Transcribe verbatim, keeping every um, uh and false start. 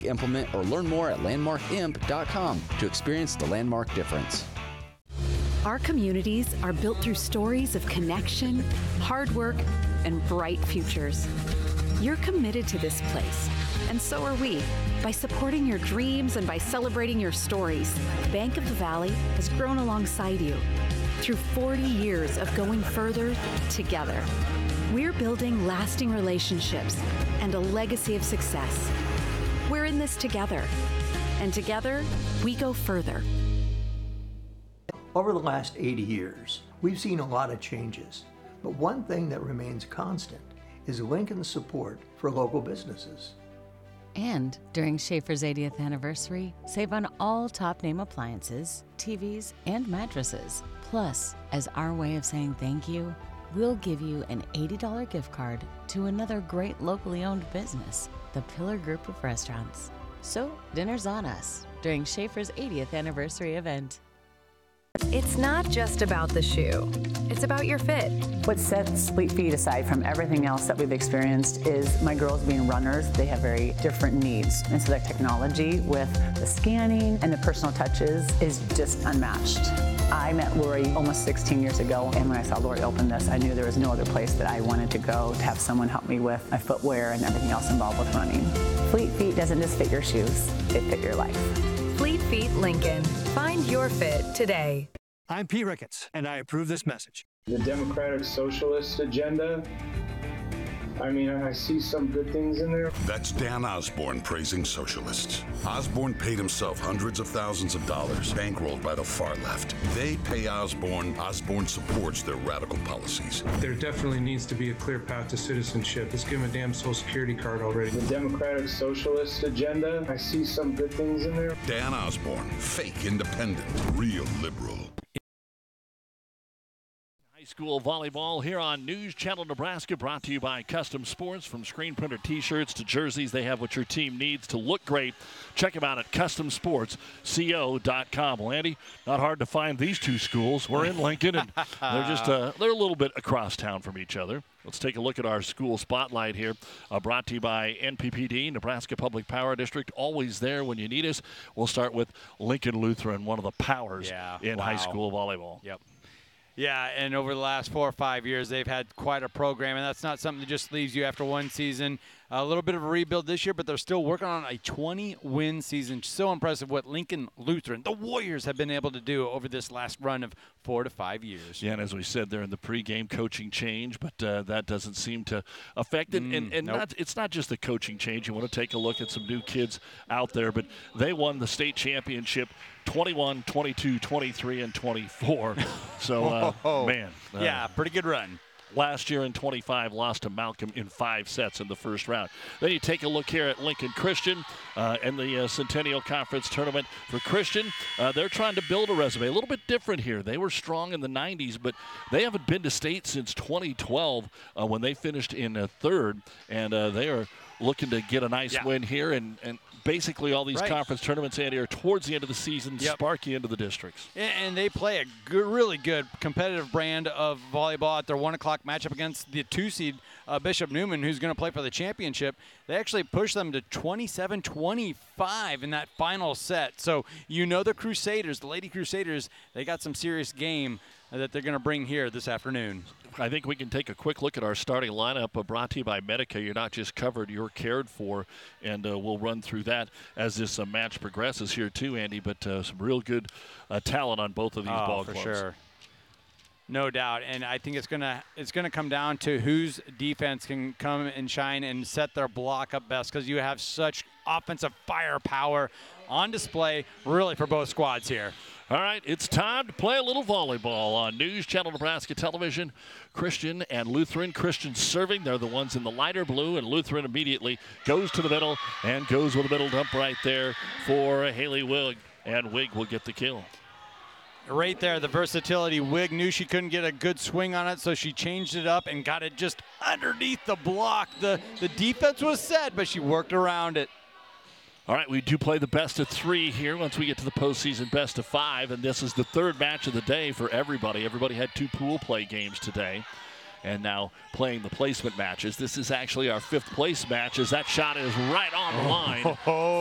Implement or learn more at landmark imp dot com to experience the Landmark difference. Our communities are built through stories of connection, hard work, and bright futures. You're committed to this place, and so are we. By supporting your dreams and by celebrating your stories, Bank of the Valley has grown alongside you through forty years of going further together. We're building lasting relationships and a legacy of success. We're in this together, and together we go further. Over the last eighty years, we've seen a lot of changes, but one thing that remains constant is Lincoln's support for local businesses. And during Schaefer's eightieth anniversary, save on all top name appliances, T Vs, and mattresses. Plus, as our way of saying thank you, we'll give you an eighty dollars gift card to another great locally owned business, the Pillar Group of Restaurants. So, dinner's on us during Schaefer's eightieth anniversary event. It's not just about the shoe. It's about your fit. What sets Fleet Feet aside from everything else that we've experienced is my girls being runners. They have very different needs. And so that technology with the scanning and the personal touches is just unmatched. I met Lori almost sixteen years ago, and when I saw Lori open this, I knew there was no other place that I wanted to go to have someone help me with my footwear and everything else involved with running. Fleet Feet doesn't just fit your shoes, it fit your life. Fleet Feet Lincoln. Find your fit today. I'm Pete Ricketts, and I approve this message. The Democratic Socialist agenda, I mean, I see some good things in there. That's Dan Osborne praising socialists. Osborne paid himself hundreds of thousands of dollars, bankrolled by the far left. They pay Osborne. Osborne supports their radical policies. There definitely needs to be a clear path to citizenship. Let's give him a damn Social Security card already. The Democratic Socialist agenda, I see some good things in there. Dan Osborne, fake independent, real liberal. High school volleyball here on News Channel Nebraska, brought to you by Custom Sports. From screen printer t-shirts to jerseys, they have what your team needs to look great. Check them out at custom sports co dot com. Well, Andy, not hard to find these two schools. We're in Lincoln, and they're just uh, they're a little bit across town from each other. Let's take a look at our school spotlight here, uh, brought to you by N P P D, Nebraska Public Power District, always there when you need us. We'll start with Lincoln Lutheran, one of the powers yeah, in wow. high school volleyball. Yep. Yeah, and over the last four or five years, they've had quite a program, and that's not something that just leaves you after one season. A little bit of a rebuild this year, but they're still working on a twenty-win season. So impressive what Lincoln Lutheran, the Warriors, have been able to do over this last run of four to five years. Yeah, and as we said, they're in the pregame coaching change, but uh, that doesn't seem to affect it. Mm, and and nope. not, it's not just the coaching change. You want to take a look at some new kids out there, but they won the state championship twenty-one, twenty-two, twenty-three, and twenty-four. So, uh, oh, man. Uh, yeah, pretty good run. Last year in twenty-five, lost to Malcolm in five sets in the first round. Then you take a look here at Lincoln Christian uh, and the uh, Centennial Conference Tournament for Christian. Uh, they're trying to build a resume. A little bit different here. They were strong in the nineties, but they haven't been to state since twenty twelve uh, when they finished in uh, third, and uh, they are looking to get a nice yeah. win here. And, and basically all these right. conference tournaments, Andy, are towards the end of the season, yep. spark you into the districts. And they play a good, really good competitive brand of volleyball at their one o'clock matchup against the two seed uh, Bishop Neumann, who's going to play for the championship. They actually pushed them to twenty-seven twenty-five in that final set. So you know the Crusaders, the Lady Crusaders, they got some serious game that they're going to bring here this afternoon. I think we can take a quick look at our starting lineup, uh, brought to you by Medica. You're not just covered, you're cared for, and uh, we'll run through that as this uh, match progresses here too, Andy, but uh, some real good uh, talent on both of these oh, ball for clubs. Sure. No doubt, and I think it's gonna it's gonna come down to whose defense can come and shine and set their block up best, because you have such offensive firepower on display, really, for both squads here. All right, it's time to play a little volleyball on News Channel Nebraska Television. Christian and Lutheran. Christian serving. They're the ones in the lighter blue, and Lutheran immediately goes to the middle and goes with a middle dump right there for Haley Wigg, and Wigg will get the kill. Right there, the versatility. Wigg knew she couldn't get a good swing on it, so she changed it up and got it just underneath the block. The, the defense was set, but she worked around it. All right, we do play the best of three here once we get to the postseason best of five, and this is the third match of the day for everybody. Everybody had two pool play games today, and now playing the placement matches. This is actually our fifth place match, as that shot is right on the line.